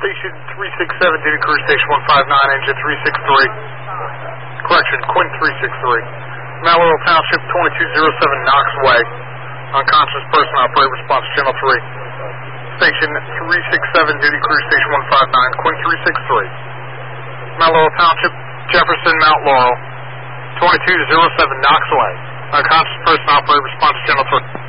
Station 367, duty crew station 159, engine 363. Correction, Quinn 363. Mallow Township 2207 Knox Way. Unconscious person, operator response channel 3. Station 367, duty crew station 159, Quinn 363. Mallow Township, Jefferson, Mount Laurel, 2207 Knox Way. Unconscious person, operator response channel 3.